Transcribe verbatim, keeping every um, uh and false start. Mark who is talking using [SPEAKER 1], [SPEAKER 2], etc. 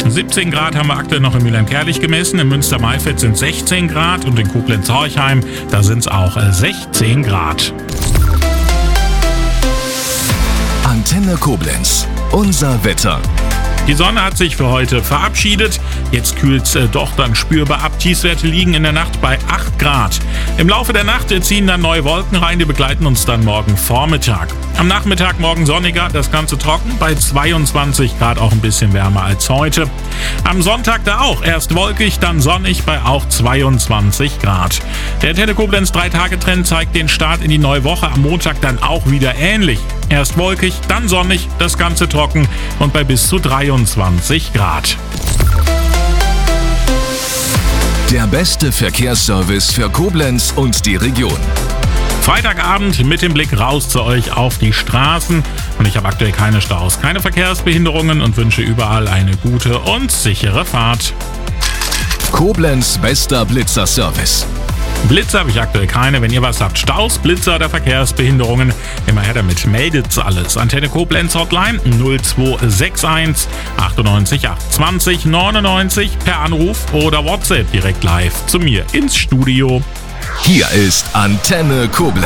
[SPEAKER 1] siebzehn Grad haben wir aktuell noch in Mülheim-Kärlich gemessen, in Münster-Maifeld sind sechzehn Grad und in Koblenz-Horchheim, da sind es auch sechzehn Grad.
[SPEAKER 2] Antenne Koblenz, unser Wetter.
[SPEAKER 1] Die Sonne hat sich für heute verabschiedet. Jetzt kühlt es äh, doch dann spürbar ab. Tiefstwerte liegen in der Nacht bei acht Grad. Im Laufe der Nacht ziehen dann neue Wolken rein, die begleiten uns dann morgen Vormittag. Am Nachmittag morgen sonniger, das Ganze trocken, bei zweiundzwanzig Grad, auch ein bisschen wärmer als heute. Am Sonntag da auch, erst wolkig, dann sonnig bei auch zweiundzwanzig Grad. Der Antenne Koblenz drei Tage Trend zeigt den Start in die neue Woche, am Montag dann auch wieder ähnlich. Erst wolkig, dann sonnig, das Ganze trocken und bei bis zu dreiundzwanzig Grad.
[SPEAKER 2] Der beste Verkehrsservice für Koblenz und die Region.
[SPEAKER 1] Freitagabend mit dem Blick raus zu euch auf die Straßen. Und ich habe aktuell keine Staus, keine Verkehrsbehinderungen und wünsche überall eine gute und sichere Fahrt.
[SPEAKER 2] Koblenz bester Blitzer-Service.
[SPEAKER 1] Blitzer habe ich aktuell keine. Wenn ihr was habt, Staus, Blitzer oder Verkehrsbehinderungen, immer her damit. Meldet's alles. Antenne Koblenz Hotline null zwei sechs eins achtundneunzig acht zwanzig neunundneunzig per Anruf oder WhatsApp direkt live zu mir ins Studio.
[SPEAKER 2] Hier ist Antenne Koblenz.